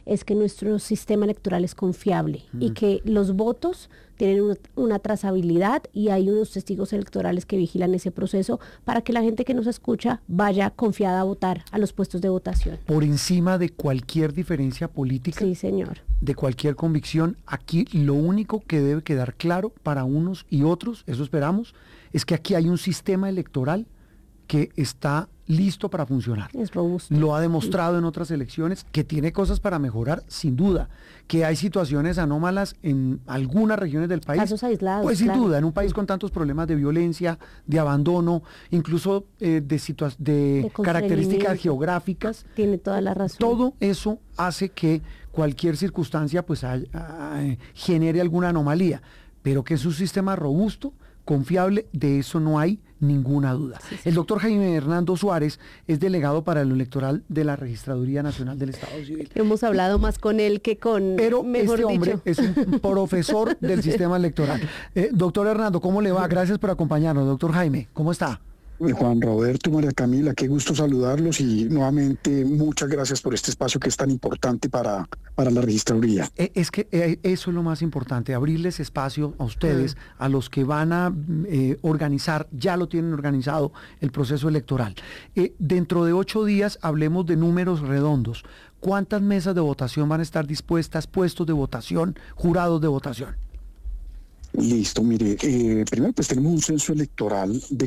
es que nuestro sistema electoral es confiable y que los votos tienen una trazabilidad y hay unos testigos electorales que vigilan ese proceso para que la gente que nos escucha vaya confiada a votar a los puestos de votación. Por encima de cualquier diferencia política, sí, señor, de cualquier convicción, aquí lo único que debe quedar claro para unos y otros, eso esperamos, es que aquí hay un sistema electoral que está listo para funcionar. Es robusto. Lo ha demostrado en otras elecciones, que tiene cosas para mejorar, sin duda. Que hay situaciones anómalas en algunas regiones del país. Casos aislados. Pues sin claro. duda, en un país con tantos problemas de violencia, de abandono, incluso de características geográficas. Tiene toda la razón. Todo eso hace que cualquier circunstancia pues genere alguna anomalía. Pero que es un sistema robusto, confiable, de eso no hay ninguna duda. Sí, sí. El doctor Jaime Hernando Suárez es delegado para lo electoral de la Registraduría Nacional del Estado Civil. Hemos hablado más con él que con... Pero mejor este hombre dicho. es un profesor del sistema electoral. Doctor Hernando, ¿cómo le va? Gracias por acompañarnos. Doctor Jaime, ¿cómo está? Juan Roberto, María Camila, qué gusto saludarlos y nuevamente muchas gracias por este espacio que es tan importante para la registraduría. Es que eso es lo más importante, abrirles espacio a ustedes, a los que van a organizar, ya lo tienen organizado, el proceso electoral. Dentro de 8 días hablemos de números redondos. ¿Cuántas mesas de votación van a estar dispuestas, puestos de votación, jurados de votación? Listo, mire, primero pues tenemos un censo electoral de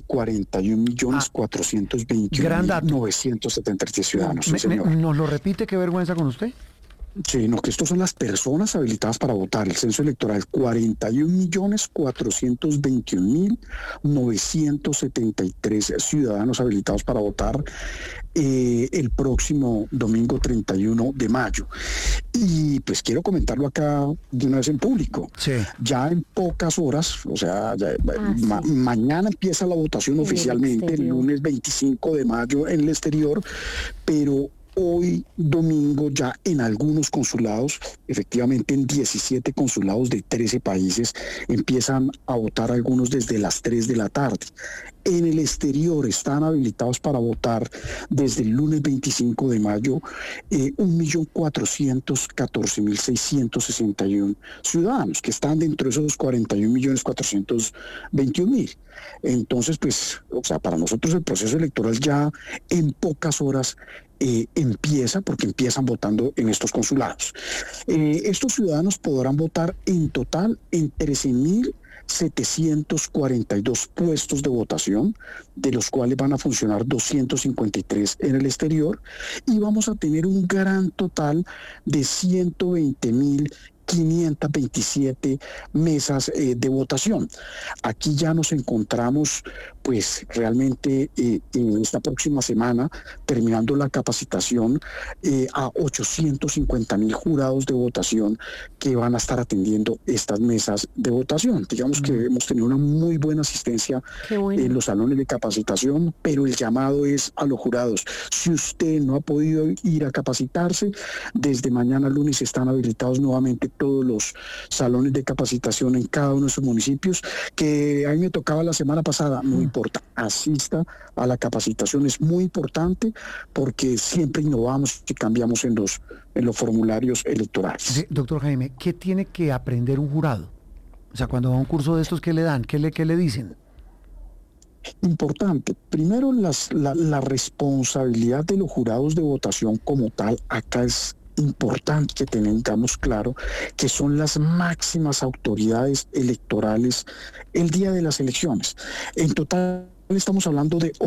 41.421.973 ciudadanos. Sí, señor. ¿Nos lo repite? Qué vergüenza con usted. Sí, no, que estos son las personas habilitadas para votar. El censo electoral, 41.421.973 ciudadanos habilitados para votar el próximo domingo 31 de mayo. Y pues quiero comentarlo acá de una vez en público. Sí. Ya en pocas horas, o sea, mañana empieza la votación oficialmente, el lunes 25 de mayo en el exterior, pero hoy domingo ya en algunos consulados, efectivamente en 17 consulados de 13 países, empiezan a votar algunos desde las 3 de la tarde. En el exterior están habilitados para votar desde el lunes 25 de mayo 1.414.661 ciudadanos que están dentro de esos 41.421.000. Entonces, pues, o sea, para nosotros el proceso electoral ya en pocas horas empieza, porque empiezan votando en estos consulados. Estos ciudadanos podrán votar en total en 13.742 puestos de votación, de los cuales van a funcionar 253 en el exterior, y vamos a tener un gran total de 120.527 mesas de votación. Aquí ya nos encontramos pues realmente en esta próxima semana terminando la capacitación a 850.000 jurados de votación que van a estar atendiendo estas mesas de votación. Digamos que hemos tenido una muy buena asistencia en los salones de capacitación, pero el llamado es a los jurados. Si usted no ha podido ir a capacitarse, desde mañana lunes están habilitados nuevamente todos los salones de capacitación en cada uno de sus municipios, que a mí me tocaba la semana pasada. No importa, asista a la capacitación, es muy importante porque siempre innovamos y cambiamos en los formularios electorales. Sí, doctor Jaime, ¿qué tiene que aprender un jurado? O sea, cuando va a un curso de estos, ¿qué le dan? ¿Qué le dicen? Importante, primero la responsabilidad de los jurados de votación como tal, acá es importante que tengamos claro que son las máximas autoridades electorales el día de las elecciones. En total estamos hablando de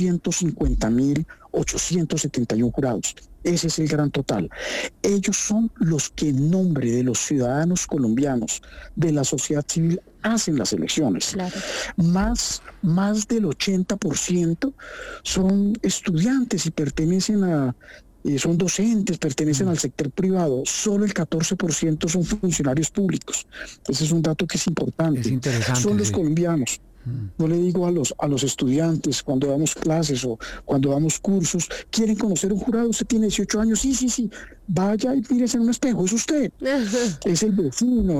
850.871 jurados. Ese es el gran total. Ellos son los que en nombre de los ciudadanos colombianos, de la sociedad civil, hacen las elecciones. Claro. Más del 80% son estudiantes y pertenecen son docentes, pertenecen al sector privado. Solo el 14% son funcionarios públicos. Ese es un dato que es importante. Es interesante. Son los colombianos. Yo le digo a los estudiantes cuando damos clases o cuando damos cursos, ¿quieren conocer un jurado? Usted tiene 18 años, sí, vaya y mírese en un espejo, es usted, es el vecino,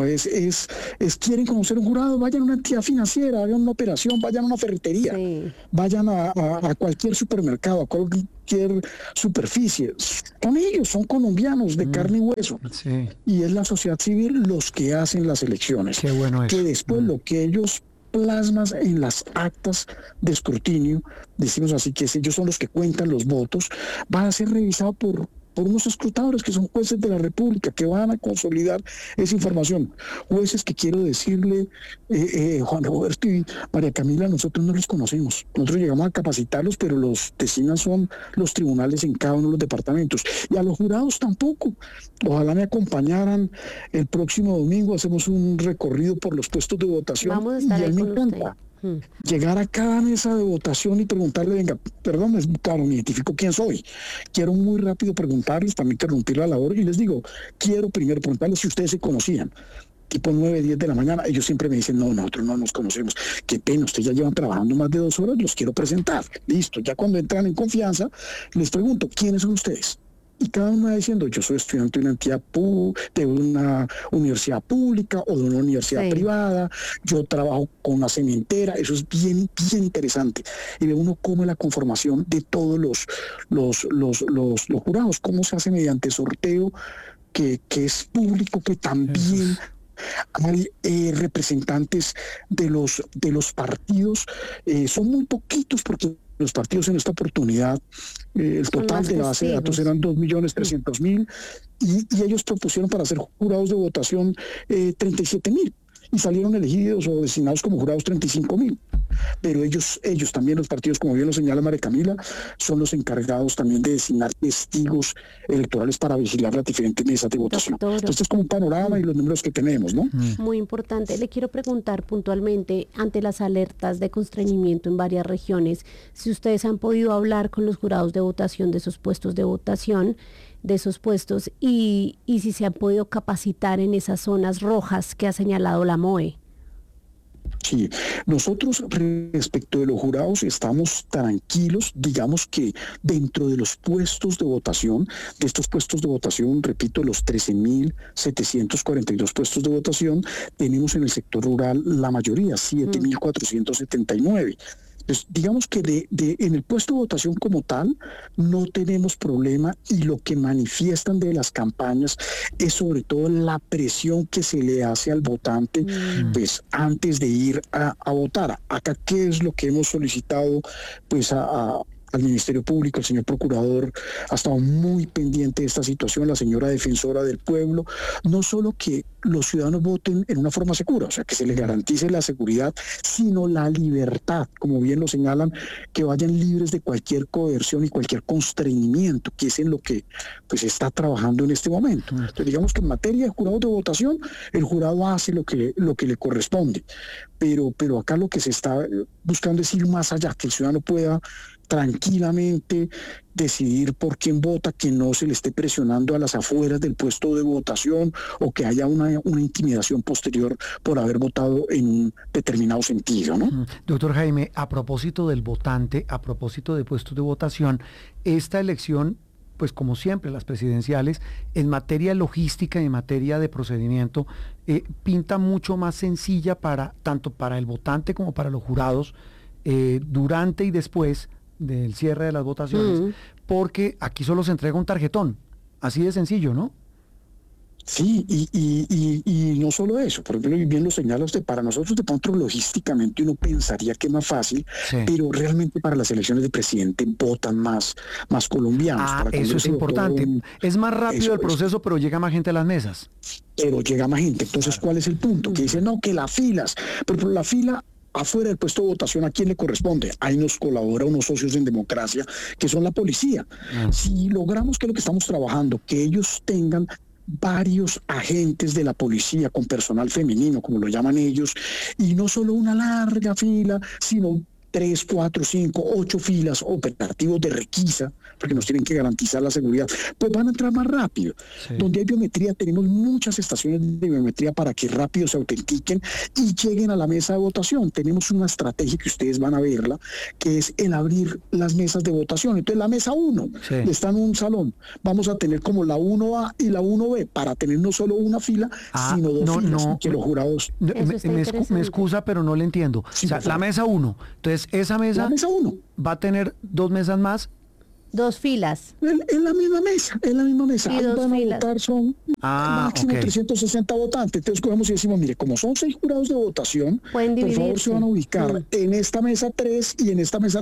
¿quieren conocer un jurado? Vayan a una entidad financiera, hagan una operación, vayan a una ferretería, vayan a cualquier supermercado, a cualquier superficie. Son ellos, son colombianos de carne y hueso. Sí. Y es la sociedad civil los que hacen las elecciones. Qué bueno eso. Que después lo que ellos plasmas en las actas de escrutinio, decimos así, que ellos son los que cuentan los votos, van a ser revisados por unos escrutadores que son jueces de la República, que van a consolidar esa información. Jueces que quiero decirle, Juan Roberto y María Camila, nosotros no los conocemos. Nosotros llegamos a capacitarlos, pero los designan son los tribunales en cada uno de los departamentos. Y a los jurados tampoco. Ojalá me acompañaran el próximo domingo, hacemos un recorrido por los puestos de votación. Vamos a estar y ahí me con encanta usted. llegar a cada mesa de votación y preguntarle, venga, perdón, claro, me identifico quién soy. Quiero muy rápido preguntarles, para mí interrumpir la labor, y les digo, quiero primero preguntarles si ustedes se conocían. Tipo 9, 10 de la mañana, ellos siempre me dicen, no, nosotros no nos conocemos. Qué pena, ustedes ya llevan trabajando más de 2 horas, los quiero presentar. Listo, ya cuando entran en confianza, les pregunto, ¿quiénes son ustedes? Y cada uno va diciendo, yo soy estudiante de una entidad de una universidad pública o de una universidad privada, yo trabajo con una cementera, eso es bien interesante. Y ve uno cómo es la conformación de todos los jurados, cómo se hace mediante sorteo, que es público, que también hay representantes de los partidos, son muy poquitos porque los partidos en esta oportunidad, el total de la base de datos eran 2.300.000 y ellos propusieron para ser jurados de votación 37.000 y salieron elegidos o designados como jurados 35.000. Pero ellos también, los partidos, como bien lo señala María Camila, son los encargados también de designar testigos electorales para vigilar las diferentes mesas de votación. Entonces es como un panorama y los números que tenemos, ¿no? Muy importante. Le quiero preguntar puntualmente, ante las alertas de constreñimiento en varias regiones, si ustedes han podido hablar con los jurados de votación de esos puestos de votación, de esos puestos, y si se han podido capacitar en esas zonas rojas que ha señalado la MOE. Sí, nosotros respecto de los jurados estamos tranquilos, digamos que dentro de los puestos de votación, de estos puestos de votación, repito, los 13.742 puestos de votación, tenemos en el sector rural la mayoría, 7.479. Pues digamos que en el puesto de votación como tal no tenemos problema y lo que manifiestan de las campañas es sobre todo la presión que se le hace al votante pues antes de ir a votar. Acá, ¿qué es lo que hemos solicitado pues al Ministerio Público? El señor Procurador ha estado muy pendiente de esta situación, la señora Defensora del Pueblo, no solo que los ciudadanos voten en una forma segura, o sea, que se les garantice la seguridad, sino la libertad, como bien lo señalan, que vayan libres de cualquier coerción y cualquier constreñimiento, que es en lo que pues está trabajando en este momento. Entonces, digamos que en materia de jurados de votación, el jurado hace lo que le corresponde, pero acá lo que se está buscando es ir más allá, que el ciudadano pueda tranquilamente decidir por quién vota, que no se le esté presionando a las afueras del puesto de votación o que haya una intimidación posterior por haber votado en un determinado sentido, ¿no? Doctor Jaime, a propósito del votante, a propósito de puestos de votación, esta elección, pues como siempre las presidenciales, en materia logística y en materia de procedimiento, pinta mucho más sencilla tanto para el votante como para los jurados, durante y después del cierre de las votaciones, porque aquí solo se entrega un tarjetón, así de sencillo, ¿no? Sí, y no solo eso, por ejemplo, bien lo señala usted, para nosotros de pronto logísticamente uno pensaría que es más fácil, pero realmente para las elecciones de presidente votan más colombianos. Eso es importante. Es más rápido el proceso, pero llega más gente a las mesas. Pero llega más gente. Entonces, ¿cuál es el punto? Que dicen, no, que las filas, pero la fila afuera del puesto de votación, ¿a quién le corresponde? Ahí nos colabora unos socios en democracia, que son la policía. Si logramos, que es lo que estamos trabajando, que ellos tengan varios agentes de la policía con personal femenino, como lo llaman ellos, y no solo una larga fila, sino 3, 4, 5, 8 filas operativos de requisa, porque nos tienen que garantizar la seguridad, pues van a entrar más rápido. Sí. Donde hay biometría, tenemos muchas estaciones de biometría para que rápido se autentiquen y lleguen a la mesa de votación. Tenemos una estrategia que ustedes van a verla, que es el abrir las mesas de votación. Entonces, la mesa 1 está en un salón. Vamos a tener como la 1A y la 1B para tener no solo una fila, sino dos filas. Que los jurados... Me excusa, pero no le entiendo. Sí, o sea, la mesa 1. Entonces, esa mesa... La mesa 1. Va a tener 2 mesas más. 2 filas. En la misma mesa, en la misma mesa. Y ahí van a filas. votar, son máximo 360 votantes. Entonces cogemos y decimos, mire, como son 6 jurados de votación, por favor se van a ubicar en esta mesa 3 y en esta mesa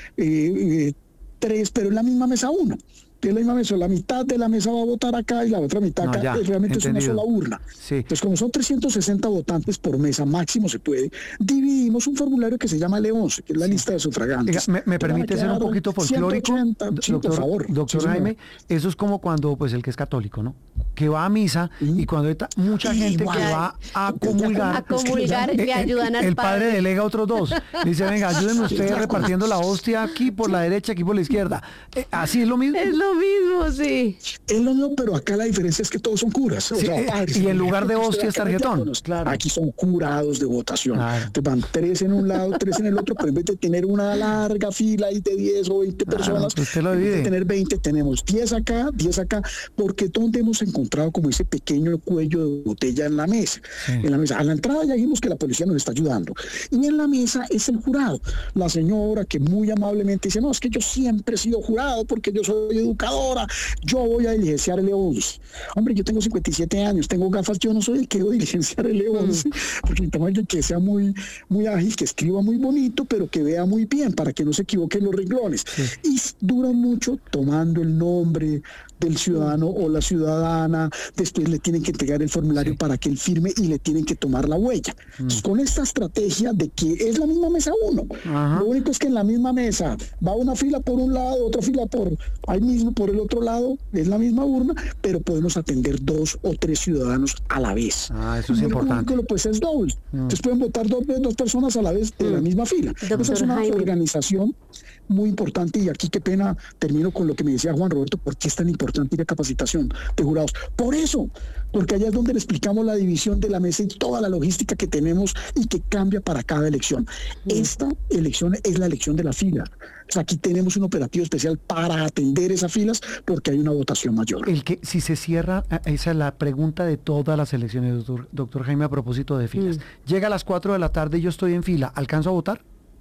3, pero en la misma mesa 1. Es la misma mesa, la mitad de la mesa va a votar acá y la otra mitad acá, realmente entendido. Es una sola urna. Sí. Entonces, como son 360 votantes por mesa, máximo se puede, dividimos un formulario que se llama L11, que es la lista de sufragantes. ¿Me permite ser un poquito folclórico? 180, por favor. Doctor Jaime, eso es como cuando, pues, el que es católico, ¿no? Que va a misa y cuando hay mucha gente que va a comulgar. A comulgar y ayudan al el padre delega a otros 2. Dice, venga, ayúdenme ustedes repartiendo la hostia aquí por la derecha, aquí por la izquierda. ¿Así es lo mismo? Es lo mismo, sí. Es lo mismo, pero acá la diferencia es que todos son curas. O sea, padres, y en lugar de hostia es tarjetón. Claro. Aquí son jurados de votación. Claro. Te van 3 en un lado, 3 en el otro, pero en vez de tener una larga fila y de 10 o 20 personas, en vez de tener 20, tenemos 10 acá, porque donde hemos encontrado como ese pequeño cuello de botella en la mesa. En la mesa. A la entrada ya dijimos que la policía nos está ayudando. Y en la mesa es el jurado. La señora que muy amablemente dice, no, es que yo siempre he sido jurado porque yo soy educadora, yo voy a diligenciar el E11. Hombre, yo tengo 57 años, tengo gafas, yo no soy el que voy a diligenciar el E11, porque necesitamos alguien que sea muy ágil, que escriba muy bonito, pero que vea muy bien, para que no se equivoquen los renglones. Y dura mucho tomando el nombre del ciudadano o la ciudadana, después le tienen que entregar el formulario para que él firme y le tienen que tomar la huella. Entonces, con esta estrategia de que es la misma mesa 1, lo único es que en la misma mesa va una fila por un lado, otra fila por ahí mismo, por el otro lado, es la misma urna, pero podemos atender 2 o 3 ciudadanos a la vez. Eso es importante. El pues es doble. Entonces pueden votar 2 personas a la vez de la misma fila. Esa es una organización muy importante, y aquí qué pena, termino con lo que me decía Juan Roberto, ¿por qué es tan importante la capacitación de jurados? Por eso, porque allá es donde le explicamos la división de la mesa y toda la logística que tenemos y que cambia para cada elección. Esta elección es la elección de la fila. O sea, aquí tenemos un operativo especial para atender esas filas porque hay una votación mayor. Si se cierra, esa es la pregunta de todas las elecciones, doctor Jaime, a propósito de filas. Llega a las 4 de la tarde y yo estoy en fila, ¿alcanzo a votar?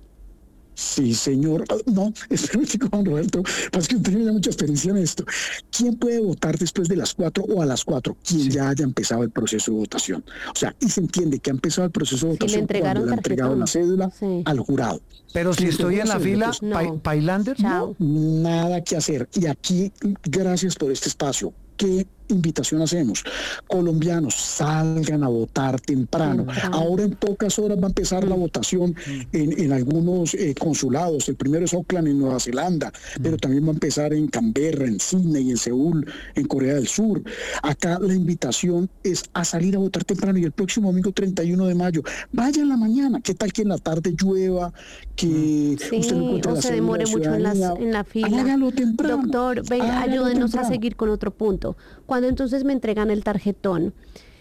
Sí, señor. No, espérame, Juan Roberto, es que usted tiene mucha experiencia en esto. ¿Quién puede votar después de las 4 o a las 4? Quien ya haya empezado el proceso de votación. O sea, y se entiende que ha empezado el proceso de votación cuando le ha entregado la cédula al jurado. Pero si estoy en la fila, Pailander, no, nada que hacer. Y aquí, gracias por este espacio. ¿Qué invitación hacemos? Colombianos, salgan a votar temprano. Ahora en pocas horas va a empezar la votación en algunos consulados. El primero es Auckland en Nueva Zelanda, pero también va a empezar en Canberra, en Sydney, en Seúl, en Corea del Sur. Acá la invitación es a salir a votar temprano, y el próximo domingo 31 de mayo, vaya en la mañana. ¿Qué tal que en la tarde llueva? Que usted no encuentre o se demore mucho en la fila. Hágalo temprano. Doctor, venga, ayúdenos a seguir con otro punto. Cuando entonces me entregan el tarjetón,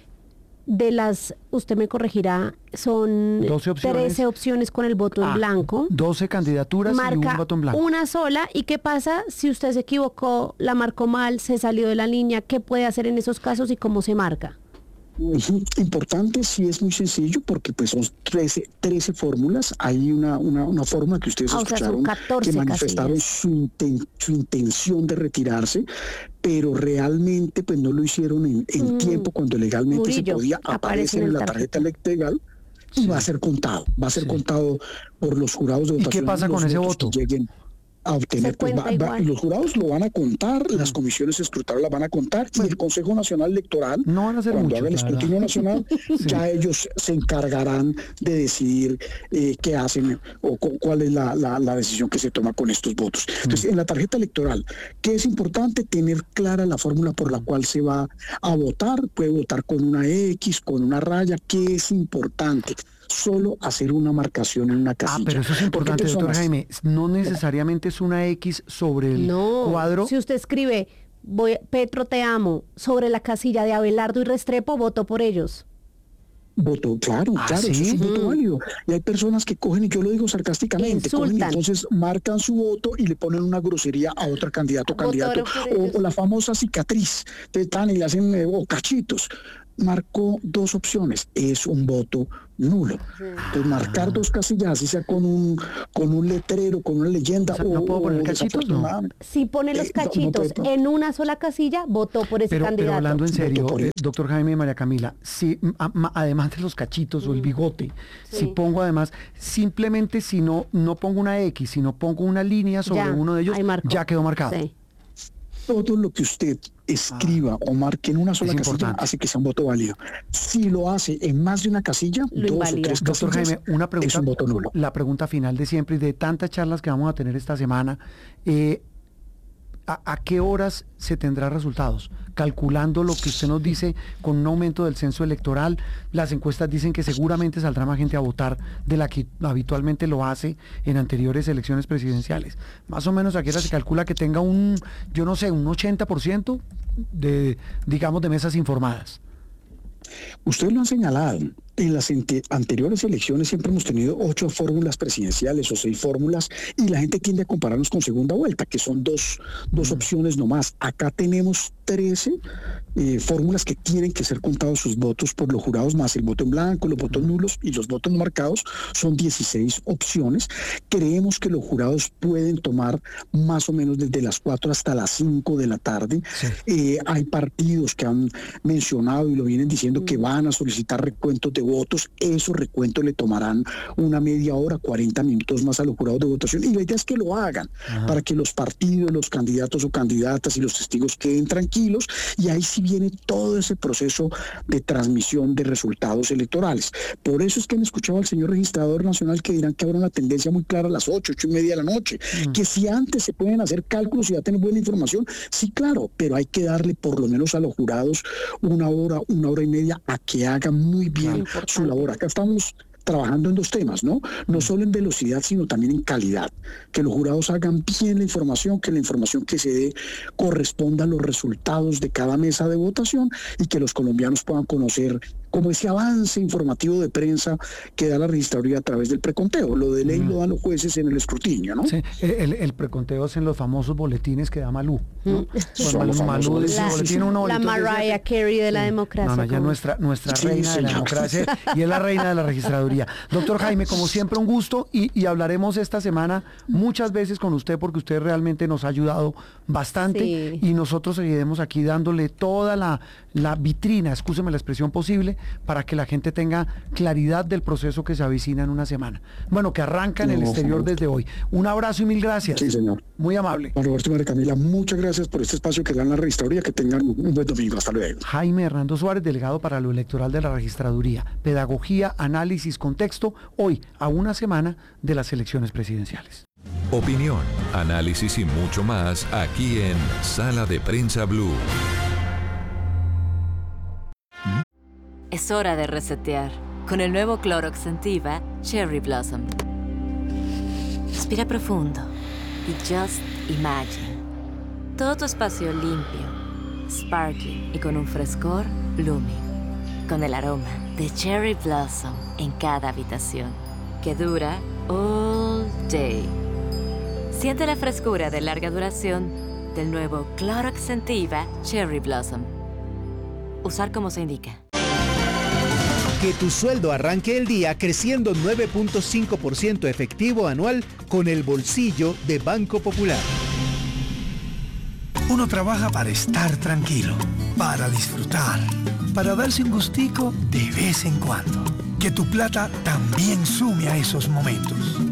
usted me corregirá, son 13 opciones con el voto en blanco. 12 candidaturas y un voto en blanco. Una sola. ¿Y qué pasa si usted se equivocó, la marcó mal, se salió de la línea? ¿Qué puede hacer en esos casos y cómo se marca? Importante, sí, es muy sencillo, porque pues son 13 fórmulas. Hay una fórmula que ustedes escucharon, que manifestaron su intención de retirarse, pero realmente pues no lo hicieron en tiempo, cuando legalmente se podía. Aparecer en la tarjeta legal y va a ser contado. Va a ser contado por los jurados de votación. ¿Y qué pasa con ese voto? A obtener, los jurados lo van a contar, las comisiones escrutatorias las van a contar, y el Consejo Nacional Electoral, no van a hacer cuando mucho, haga el escrutinio nacional, ya ellos se encargarán de decidir qué hacen o cuál es la decisión que se toma con estos votos. Entonces, en la tarjeta electoral, ¿qué es importante? Tener clara la fórmula por la cual se va a votar. Puede votar con una X, con una raya. ¿Qué es importante? solo hacer una marcación en una casilla. Pero eso es importante, doctor Jaime. No necesariamente es una X sobre el cuadro. Si usted escribe, Petro te amo, sobre la casilla de Abelardo y Restrepo, voto por ellos. Voto, claro, ¿Sí? eso es un voto válido. Y hay personas que cogen, y yo lo digo sarcásticamente, cogen y entonces marcan su voto y le ponen una grosería a otro candidato o candidata. O la famosa cicatriz, te están y le hacen cachitos. Marcó dos opciones, es un voto nulo. Entonces marcar dos casillas, así sea con un letrero, con una leyenda. ¿No puedo poner cachitos? No. Si pone los cachitos en una sola casilla, votó por ese candidato. Pero hablando en serio, doctor Jaime y María Camila, si además de los cachitos o el bigote, si pongo además, simplemente si no pongo una X, si no pongo una línea sobre uno de ellos, ya quedó marcado. Sí. Todo lo que usted escriba o marque en una sola casilla hace que sea un voto válido. Si lo hace en más de una casilla, dos o tres casillas, doctor Jaime, una pregunta, es un voto nulo. La pregunta final de siempre y de tantas charlas que vamos a tener esta semana, ¿a qué horas se tendrá resultados? Calculando lo que usted nos dice con un aumento del censo electoral, las encuestas dicen que seguramente saldrá más gente a votar de la que habitualmente lo hace en anteriores elecciones presidenciales. Más o menos a qué hora se calcula que tenga un 80% de mesas informadas. Ustedes lo han señalado. En las anteriores elecciones siempre hemos tenido 8 fórmulas presidenciales o 6 fórmulas y la gente tiende a compararnos con segunda vuelta, que son dos opciones nomás. Acá tenemos 13 fórmulas que tienen que ser contados sus votos por los jurados, más el voto en blanco, los votos nulos y los votos no marcados. Son 16 opciones. Creemos que los jurados pueden tomar más o menos desde las 4 hasta las 5 de la tarde. Sí. Hay partidos que han mencionado y lo vienen diciendo que van a solicitar recuentos de votos. Esos recuentos le tomarán una media hora, 40 minutos más a los jurados de votación. Y la idea es que lo hagan para que los partidos, los candidatos o candidatas y los testigos queden tranquilos. Y ahí sí viene todo ese proceso de transmisión de resultados electorales. Por eso es que han escuchado al señor registrador nacional que dirán que habrá una tendencia muy clara a las 8, 8:30 de la noche. Que si antes se pueden hacer cálculos y ya tener buena información, sí, claro, pero hay que darle por lo menos a los jurados una hora y media a que hagan muy bien su labor. Acá estamos trabajando en 2 temas, ¿no? No solo en velocidad, sino también en calidad. Que los jurados hagan bien la información, que la información que se dé corresponda a los resultados de cada mesa de votación y que los colombianos puedan conocer como ese avance informativo de prensa que da la registraduría a través del preconteo. Lo de ley lo dan los jueces en el escrutinio, ¿no? Sí, el preconteo es en los famosos boletines que da Malú, ¿no? Malú dice boletín 1, la Mariah Carey de la democracia. No, ya nuestra reina de la democracia y es la reina de la registraduría. Doctor Jaime, como siempre un gusto y hablaremos esta semana muchas veces con usted porque usted realmente nos ha ayudado bastante y nosotros seguiremos aquí dándole toda la vitrina, excúseme la expresión posible, para que la gente tenga claridad del proceso que se avecina en una semana. Bueno, que arranca en el exterior desde hoy. Un abrazo y mil gracias. Sí, señor. Muy amable. Roberto y María Camila, muchas gracias por este espacio que dan la registraduría. Que tengan un buen domingo. Hasta luego. Jaime Hernando Suárez, delegado para lo electoral de la registraduría. Pedagogía, análisis, contexto, hoy a una semana de las elecciones presidenciales. Opinión, análisis y mucho más aquí en Sala de Prensa Blue. Es hora de resetear con el nuevo Clorox Scentiva Cherry Blossom. Respira profundo y just imagine. Todo tu espacio limpio, sparkling y con un frescor blooming. Con el aroma de Cherry Blossom en cada habitación, que dura all day. Siente la frescura de larga duración del nuevo Clorox Scentiva Cherry Blossom. Usar como se indica. Que tu sueldo arranque el día creciendo 9.5% efectivo anual con el bolsillo de Banco Popular. Uno trabaja para estar tranquilo, para disfrutar, para darse un gustico de vez en cuando. Que tu plata también sume a esos momentos.